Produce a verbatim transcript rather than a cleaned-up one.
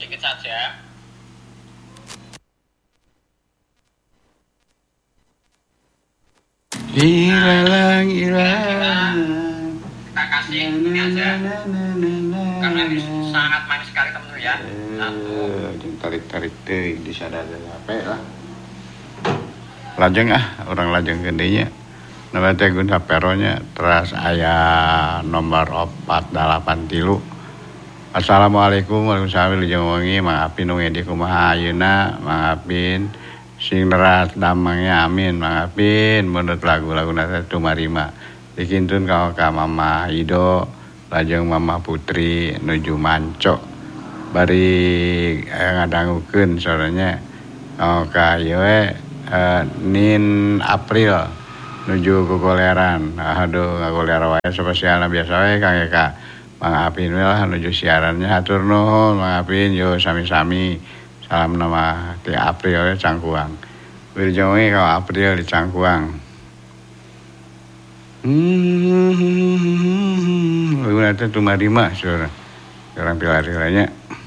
sedikit saja. Ilalang ilalang. Kita kasih ini aja. Karena ini sangat manis sekali teman-teman ya. Satu. Jeung tarik-tarik teuing di sadada hape lah. Lajeng ah, orang lajeng gedenya. Nama teh gun saperonya teras aya nomor opat dalapan tilu. Assalamualaikum warahmatullahi wabarakatuh. Mang Apin nu ngedi kumaha ayeuna? Mang Apin sing nerat damangnya amin. Mang Apin menurut lagu-laguna teh tumarima. Dikintun ka ka Mama Ido, lajeng Mama Putri nuju Manco. Bari eh, ngadangukeun sorenya oh, ka ieu we eh, Nin April nuju kugoleran. Aduh ngagoler wae spesialna biasa wae Kang Eka. Mang Apin we lah nuju siarannya hatur nuhun Mang Apin yo sami-sami. Salam nama ti April Cangkuang. Wilujeng we ka April di Cangkuang. Hmm, lagu nanti tumarima saudara. Orang pilari-pilarinya.